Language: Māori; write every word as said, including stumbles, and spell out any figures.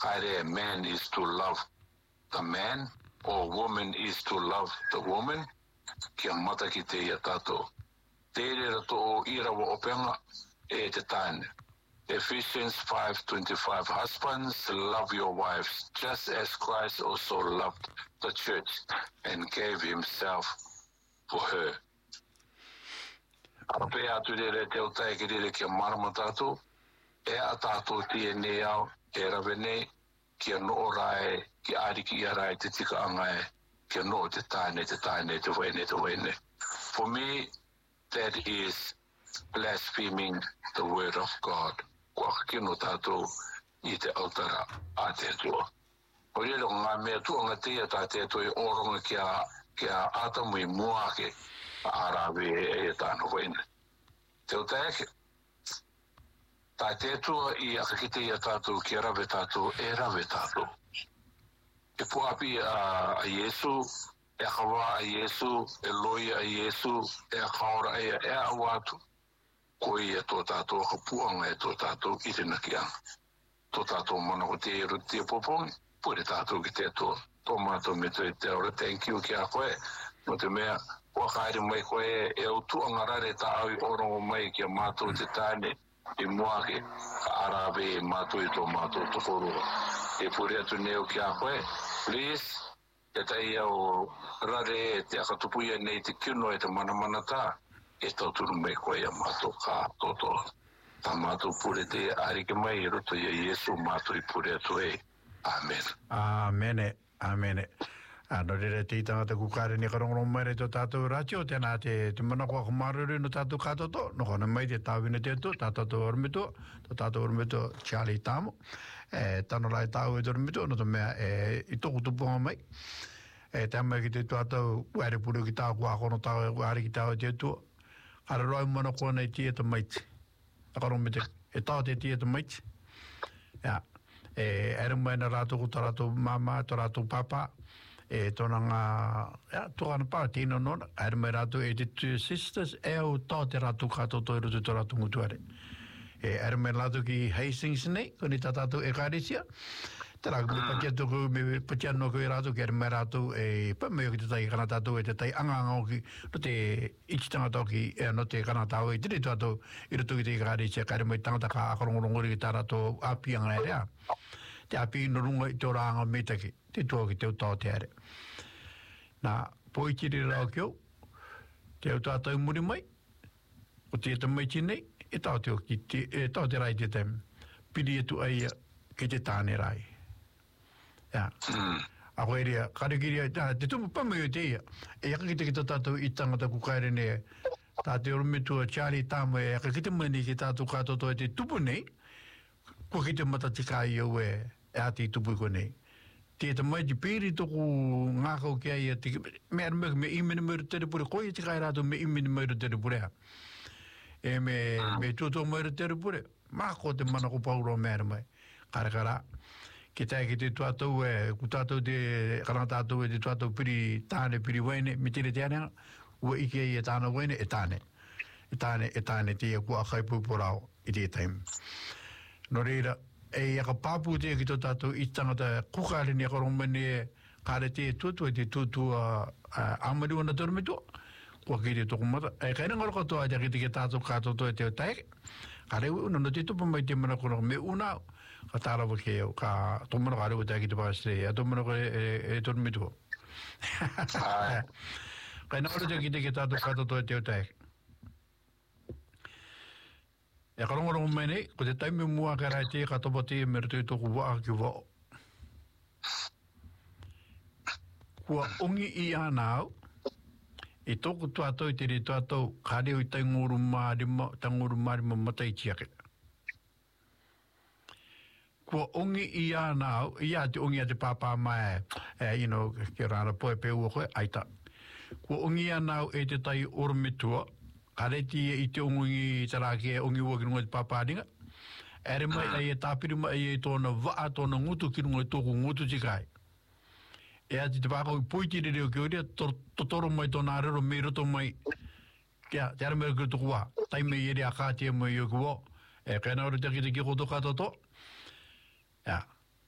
either a man is to love the man or woman is to love the woman, kia mata ki te ia tātou. Tere rato o ira wa openga e te tāne. Ephesians five twenty-five, husbands, love your wives, just as Christ also loved the church and gave himself for her. Arape atu re te o tae ki re kia marama tātou, e a tātou tia ne au, e rawe nei, kia no rai, ki ari ki ia rai te tika angai, kia no te tāne, te tāne, te wene, te wene. For me, that is blaspheming the word of God. Kua kino tātou i te autara a te atua. O rero ngā mea tuanga tia tā te atua i oronga kia, kia atamu i muake a arawe e e tāna wene. Te o taeke, tā te atua i akakite i a tātou ki rawe tātou e rawe tātou. E puapi a, a Yesu, e akawa a Yesu, e loia a Yesu, e akaora e e a watu. Ko ia tō tātou hapuanga e tō tātou i te nakianga. Tō tātou mana ko te eru te popongi, pure tātou ki te tō. Tō mātou me tō i te ora, thank you ki a koe. Mo te mea, kua kaere mai koe e au tuanga rare tā au i orongo mai ki a mātou te tāne i muake, ka arawe e mātou i tō mātou tokorua. E pure atu neo ki a koe, please, e tai au rare e te akatupuia nei te kino e te mana mana tā. E tau turu mai koe a mātou kā toto. Tā mātou pure te arike mai i roto i a Yesu mātou i pure atu e. Amen. Amene, amene. Ano re te itanga te kukare ni karongorong mai re to tātou ratio, tēnā te te mana kua kumaruru no tātou kā toto, no kona mai te tāwina te tu, tātou ormito, to tātou ormito Charlie Tamo, e tano rai tāu e ormito, no to mea e i toku tupunga mai, e te amai ki te tātou, uare puru ki tāu kua kono tāu, uare ki tāu te tu, ara roi mana kua nei tia te maiti. Akarong me te, e tau te tia te maiti. Ja, e ere mai na rātou ko tā rātou mama, tā rātou papa, e tōna ngā, ja, tōna pā, tino nona, ere mai rātou e te two sisters, e au tau te rātou kātou toi rutu tō rātou ngutuare. E ere mai rātou ki Hastings nei, koni tā tātou e kārisia, te rākou me patia tōku, me patia no koe rātou, ki ere mai rātou e pameo ki te tai kana tātou e te tai anganga o ki, no te ichitanga tōki, e no te kana tātou e tiri tātou, i rutu ki te kārisia, ka ere mai tangata ka akarongorongori ki tā rātou apianga e rea. Te api no runga i tō rāanga metaki, te tō ki te utau te are. Nā, po i tiri rao kio, te utau muri mai, o te eta mai tinei, e tau te o ki te, e tau te rai te tem, piri e tu aia ki te tāne rai. Ja. A koe rea, karekiria, te tupu pamai o te ia, e akakite ki tā tātou i tangata kukaere ne, tā te orometua Charlie Tamo e akakite mani ki tātou kātoto e te tupu nei, kua ki te matatika i au e, e ati i tupu ko nei. Te te mai te piri toku ngākau ki ai, me ar me imene meiru tere pure, koe te kai rātou me imene meiru tere pure ha. E me, me tūtō meiru tere pure, māko te mana ko pauro me ar mai, kare kara. Ki tae ki te tuatou e, ku tātou te, karanga tātou e te tuatou piri tāne, piri waine, me tere te anea, ua ike i e tāna waine, e tāne. E tāne, e tāne, te ia kua kai puporao i te taim. No reira, e aka pāpū te ki tō tātou i tangata kukare ni akaromane e kāre te tuatua, te tuatua amariwa na tōrumetua, kua ki te tōku mata. E kaina ngaro katoa te ki te tātou kātou tō e te o taeke. Kare ui una no te tupa mai te mana kono me una ka tārawa ke au ka tōmana kare ui tāki te pāstere a tōmana kare e, e tōrumetua. Kaina ngaro te ki te ki tātou kātou tō e te o taeke. E karongorongo mai nei, ko te taimi mua ka rai te katopa te me rato i tōku waa ki wao. Kua ongi i ānau, e tōku tuatou i te re tuatou, kare ui taingoru mārima, taingoru mārima matai tiake. Kua ongi i ānau, i a te ongi a te pāpā mai, eh, you know, ke rāra poe pe ua koe, aita. Kua ongi i ānau e te tai orometua, kare ti i te ongi tarake e ongi ua ki runga te pāpāringa. Ere mai ai e tāpiri mai e tōna waa tōna ngutu ki runga tōku ngutu tikai. E ati te pākau i poitiri reo ki oria, totoro mai tōna arero me roto mai, kia, te ara mera ki tōku wā, tai mei ere a kātia mai o ki wā, e kaina ora te ki te ki koto katoto. Ja,